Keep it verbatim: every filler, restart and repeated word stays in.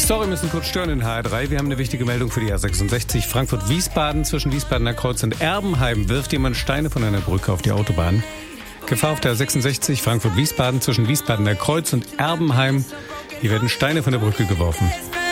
Sorry, müssen kurz stören in H R drei. Wir haben eine wichtige Meldung für die A sechsundsechzig. Frankfurt-Wiesbaden zwischen Wiesbadener Kreuz und Erbenheim wirft jemand Steine von einer Brücke auf die Autobahn. Gefahr auf der A sechsundsechzig Frankfurt-Wiesbaden zwischen Wiesbadener Kreuz und Erbenheim. Hier werden Steine von der Brücke geworfen.